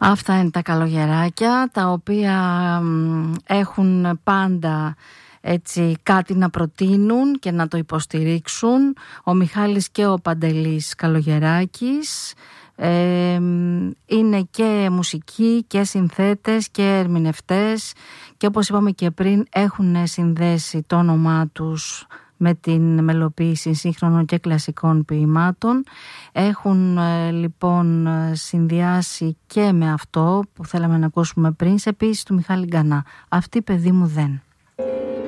Αυτά είναι τα καλογεράκια, τα οποία έχουν πάντα έτσι κάτι να προτείνουν και να το υποστηρίξουν. Ο Μιχάλης και ο Παντελής Καλογεράκης είναι και μουσικοί και συνθέτες και ερμηνευτές, και όπως είπαμε και πριν έχουν συνδέσει το όνομά τους με την μελοποίηση σύγχρονων και κλασικών ποιημάτων. Έχουν λοιπόν συνδυάσει και με αυτό που θέλαμε να ακούσουμε πριν, σε ποίηση του Μιχάλη Γκανά, «Αυτή παιδί μου δεν».